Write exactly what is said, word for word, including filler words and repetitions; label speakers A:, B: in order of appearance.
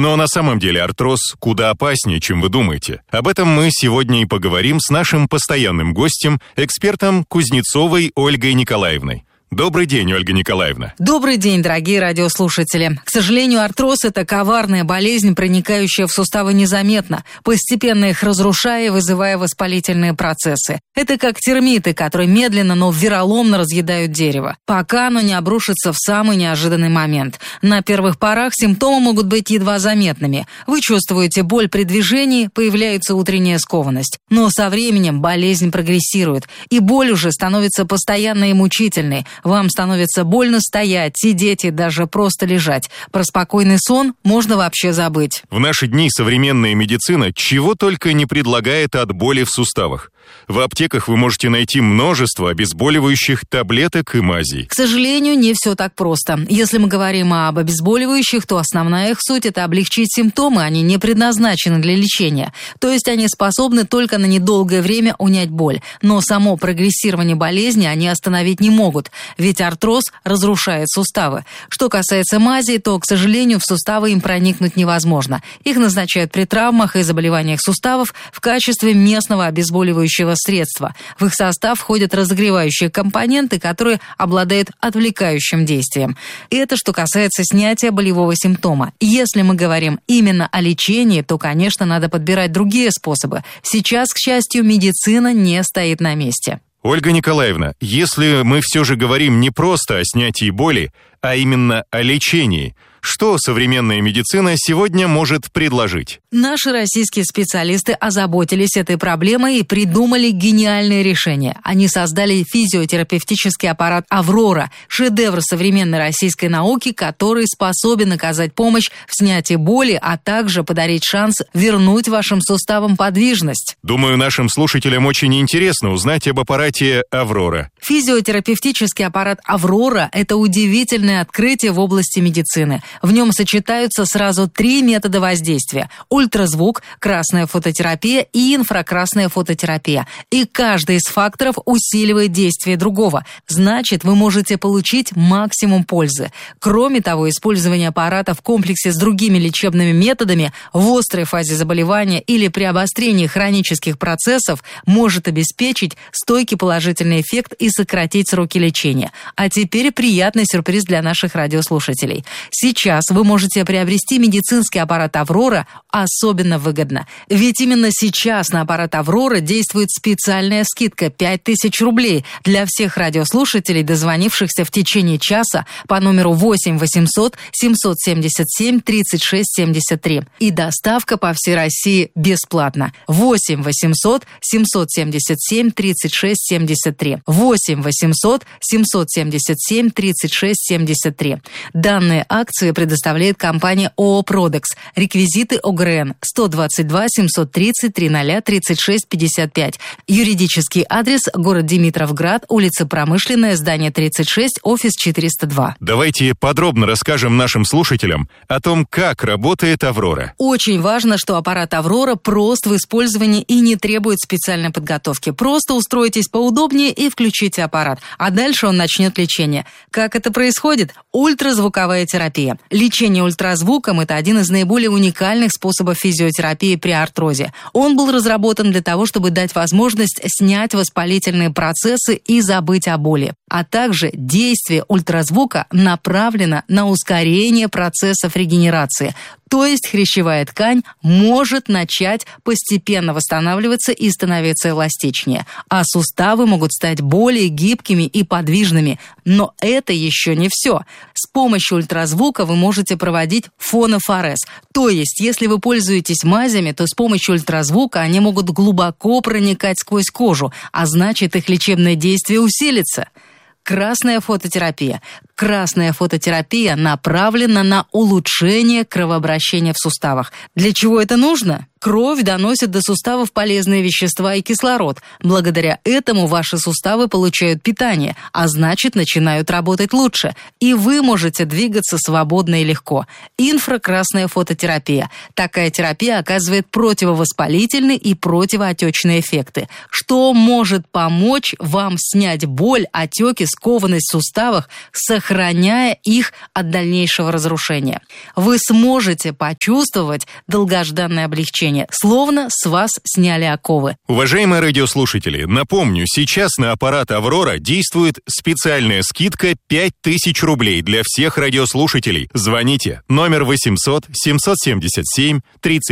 A: Но на самом деле артроз куда опаснее, чем вы думаете. Об этом мы сегодня и поговорим с нашим постоянным гостем, экспертом Кузнецовой Ольгой Николаевной. Добрый день, Ольга Николаевна.
B: Добрый день, дорогие радиослушатели. К сожалению, артроз – это коварная болезнь, проникающая в суставы незаметно, постепенно их разрушая и вызывая воспалительные процессы. Это как термиты, которые медленно, но вероломно разъедают дерево, пока оно не обрушится в самый неожиданный момент. На первых порах симптомы могут быть едва заметными. Вы чувствуете боль при движении, появляется утренняя скованность. Но со временем болезнь прогрессирует, и боль уже становится постоянной и мучительной. Вам становится больно стоять, сидеть и даже просто лежать. Про спокойный сон можно вообще забыть.
A: В наши дни современная медицина чего только не предлагает от боли в суставах. В аптеках вы можете найти множество обезболивающих таблеток и мазей.
B: К сожалению, не все так просто. Если мы говорим об обезболивающих, то основная их суть – это облегчить симптомы, они не предназначены для лечения. То есть они способны только на недолгое время унять боль. Но само прогрессирование болезни они остановить не могут, ведь артроз разрушает суставы. Что касается мазей, то, к сожалению, в суставы им проникнуть невозможно. Их назначают при травмах и заболеваниях суставов в качестве местного обезболивающего средства. В их состав входят разогревающие компоненты, которые обладают отвлекающим действием. И это что касается снятия болевого симптома. Если мы говорим именно о лечении, то, конечно, надо подбирать другие способы. Сейчас, к счастью, медицина не стоит на месте.
A: Ольга Николаевна, если мы все же говорим не просто о снятии боли, а именно о лечении, что современная медицина сегодня может предложить?
B: Наши российские специалисты озаботились этой проблемой и придумали гениальное решение. Они создали физиотерапевтический аппарат «Аврора», шедевр современной российской науки, который способен оказать помощь в снятии боли, а также подарить шанс вернуть вашим суставам подвижность.
A: Думаю, нашим слушателям очень интересно узнать об аппарате «Аврора».
B: Физиотерапевтический аппарат «Аврора» – это удивительное открытие в области медицины. В нем сочетаются сразу три метода воздействия – ультразвук, красная фототерапия и инфракрасная фототерапия. И каждый из факторов усиливает действие другого. Значит, вы можете получить максимум пользы. Кроме того, использование аппарата в комплексе с другими лечебными методами в острой фазе заболевания или при обострении хронических процессов может обеспечить стойкий положительный эффект и сократить сроки лечения. А теперь приятный сюрприз для наших радиослушателей. Сейчас Сейчас вы можете приобрести медицинский аппарат «Аврора» особенно выгодно. Ведь именно сейчас на аппарат «Аврора» действует специальная скидка пять тысяч рублей для всех радиослушателей, дозвонившихся в течение часа по номеру восемь восемьсот семьсот семьдесят семь тридцать шесть семьдесят три. И доставка по всей России бесплатна. восемь восемьсот семьсот семьдесят семь тридцать шесть семьдесят три. восемь восемьсот семьсот семьдесят семь тридцать шесть семьдесят три. Данные акции предоставляет компания ООО «Продекс». Реквизиты ОГРН сто двадцать два семьсот тридцать тридцать тридцать шесть пятьдесят пять. Юридический адрес – город Димитровград, улица Промышленная, здание тридцать шесть, офис четыреста два.
A: Давайте подробно расскажем нашим слушателям о том, как работает «Аврора».
B: Очень важно, что аппарат «Аврора» прост в использовании и не требует специальной подготовки. Просто устройтесь поудобнее и включите аппарат, а дальше он начнет лечение. Как это происходит? Ультразвуковая терапия. Лечение ультразвуком – это один из наиболее уникальных способов физиотерапии при артрозе. Он был разработан для того, чтобы дать возможность снять воспалительные процессы и забыть о боли. А также действие ультразвука направлено на ускорение процессов регенерации. То есть хрящевая ткань может начать постепенно восстанавливаться и становиться эластичнее, а суставы могут стать более гибкими и подвижными. Но это еще не все. С помощью ультразвука вы можете проводить фонофорез. То есть, если вы пользуетесь мазями, то с помощью ультразвука они могут глубоко проникать сквозь кожу, а значит, их лечебное действие усилится. Красная фототерапия. Красная фототерапия направлена на улучшение кровообращения в суставах. Для чего это нужно? Кровь доносит до суставов полезные вещества и кислород. Благодаря этому ваши суставы получают питание, а значит, начинают работать лучше. И вы можете двигаться свободно и легко. Инфракрасная фототерапия. Такая терапия оказывает противовоспалительные и противоотечные эффекты, что может помочь вам снять боль, отеки, скованность в суставах, сохранить охраняя их от дальнейшего разрушения. Вы сможете почувствовать долгожданное облегчение, словно с вас сняли оковы.
A: Уважаемые радиослушатели, напомню, сейчас на аппарат «Аврора» действует специальная скидка пять тысяч рублей для всех радиослушателей. Звоните. Номер восемьсот семьсот семьдесят семь тридцать